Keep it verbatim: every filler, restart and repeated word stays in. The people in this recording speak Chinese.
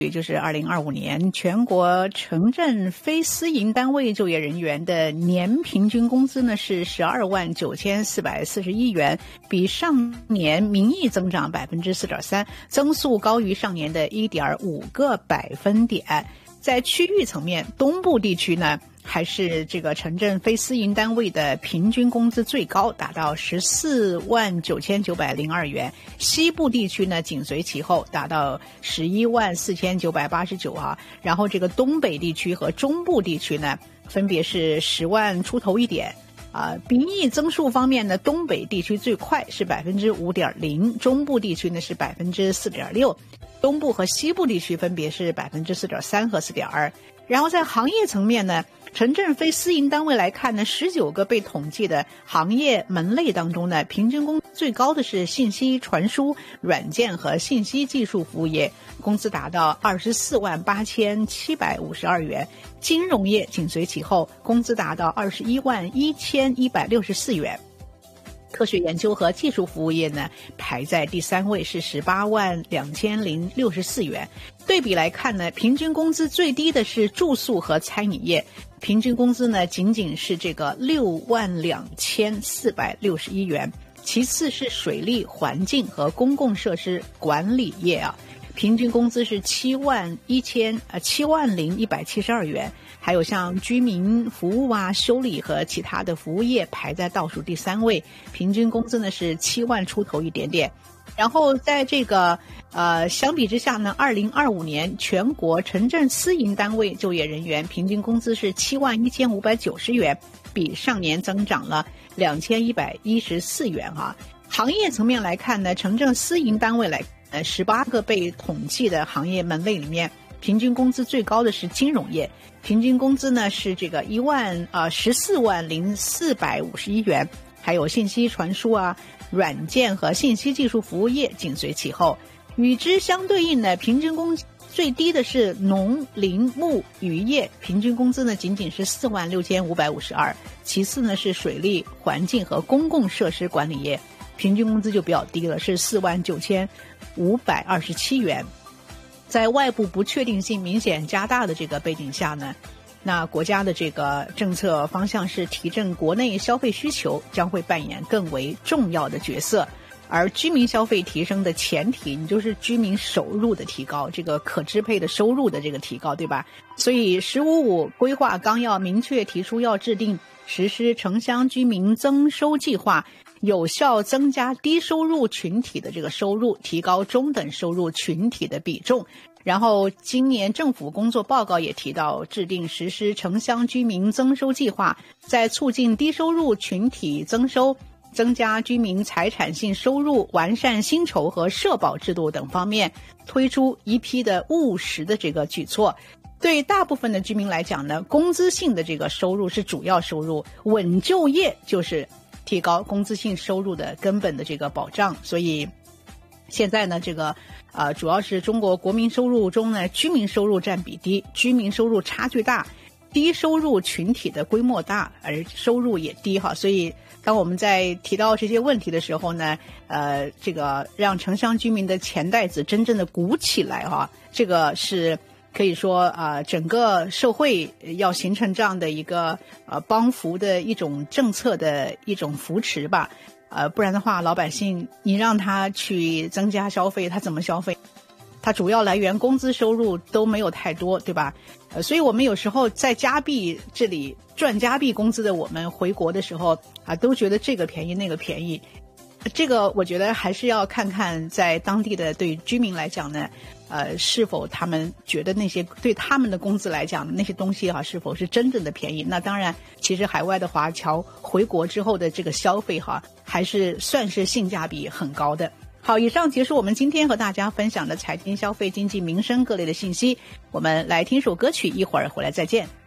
也就是二零二五年全国城镇非私营单位就业人员的年平均工资呢是十二万九千四百四十一元，比上年名义增长百分之四点三，增速高于上年的一点五个百分点。在区域层面，东部地区呢还是这个城镇非私营单位的平均工资最高，达到十四万九千九百零二元。西部地区呢紧随其后，达到十一万四千九百八十九啊。然后这个东北地区和中部地区呢，分别是十万出头一点。啊，名义增速方面呢，东北地区最快是百分之五点零，中部地区呢是百分之四点六，东部和西部地区分别是百分之四点三和四点二。然后在行业层面呢，城镇非私营单位来看呢，十九个被统计的行业门类当中呢，平均工资最高的是信息传输、软件和信息技术服务业，工资达到二十四万八千七百五十二元。金融业紧随其后，工资达到二十一万一千一百六十四元。科学研究和技术服务业呢，排在第三位，是十八万两千零六十四元。对比来看呢，平均工资最低的是住宿和餐饮业，平均工资呢仅仅是这个六万两千四百六十一元。其次是水利、环境和公共设施管理业啊，平均工资是七万一千呃七万零一百七十二元。还有像居民服务啊、修理和其他的服务业排在倒数第三位，平均工资呢是七万出头一点点。然后在这个呃相比之下呢，二零二五年全国城镇私营单位就业人员平均工资是七万一千五百九十元，比上年增长了两千一百一十四元啊。行业层面来看呢，城镇私营单位来呃十八个被统计的行业门类里面，平均工资最高的是金融业，平均工资呢是这个一万呃十四万零四百五十一元，还有信息传输啊、软件和信息技术服务业紧随其后。与之相对应的，平均工资最低的是农林牧渔业，平均工资呢仅仅是四万六千五百五十二。其次呢是水利、环境和公共设施管理业，平均工资就比较低了，是四万九千五百二十七元。在外部不确定性明显加大的这个背景下呢，那国家的这个政策方向是提振国内消费需求，将会扮演更为重要的角色。而居民消费提升的前提，你就是居民收入的提高，这个可支配的收入的这个提高，对吧？所以十五五规划纲要明确提出要制定实施城乡居民增收计划，有效增加低收入群体的这个收入，提高中等收入群体的比重。然后今年政府工作报告也提到，制定实施城乡居民增收计划，在促进低收入群体增收、增加居民财产性收入、完善薪酬和社保制度等方面推出一批的务实的这个举措。对大部分的居民来讲呢，工资性的这个收入是主要收入，稳就业就是提高工资性收入的根本的这个保障。所以现在呢，这个呃，主要是中国国民收入中呢，居民收入占比低，居民收入差距大，低收入群体的规模大，而收入也低哈。所以当我们在提到这些问题的时候呢，呃，这个让城乡居民的钱袋子真正的鼓起来哈，这个是可以说啊、呃，整个社会要形成这样的一个呃帮扶的一种政策的一种扶持吧。呃，不然的话，老百姓你让他去增加消费，他怎么消费？他主要来源工资收入都没有太多，对吧？呃，所以我们有时候在加币这里赚加币工资的，我们回国的时候啊，都觉得这个便宜那个便宜。这个我觉得还是要看看在当地的对居民来讲呢，呃，是否他们觉得那些对他们的工资来讲那些东西哈、啊，是否是真正的便宜？那当然，其实海外的华侨回国之后的这个消费哈、啊，还是算是性价比很高的。好，以上结束我们今天和大家分享的财经、消费、经济、民生各类的信息。我们来听首歌曲，一会儿回来再见。